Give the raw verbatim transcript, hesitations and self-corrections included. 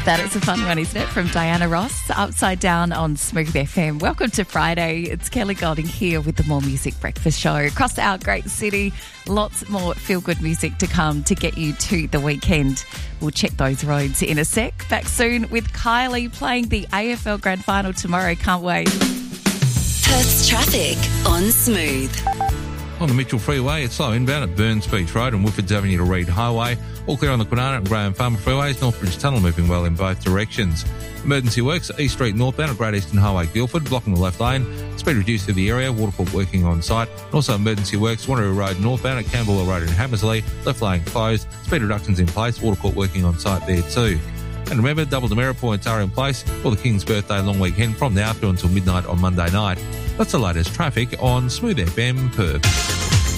That is a fun one, isn't it? From Diana Ross, Upside Down on Smooth F M. Welcome to Friday. It's Kelly Golding here with the More Music Breakfast Show. Across our great city, lots more feel-good music to come to get you to the weekend. We'll check those roads in a sec. Back soon with Kylie playing the A F L Grand Final tomorrow. Can't wait. Perth's traffic on Smooth. On the Mitchell Freeway, it's slow inbound at Burns Beach Road and Woodfords Avenue to Reid Highway. All clear on the Kwinana and Graham Farmer Freeways. Northbridge Tunnel moving well in both directions. Emergency works at East Street northbound at Great Eastern Highway Guildford, blocking the left lane. Speed reduced through the area, Waterford working on site. And also emergency works, Wanneroo Road northbound at Campbell Road in Hammersley, left lane closed. Speed reductions in place, Waterford working on site there too. And remember, double demerit points are in place for the King's Birthday long weekend from now through until midnight on Monday night. That's the latest traffic on Smooth F M Perth.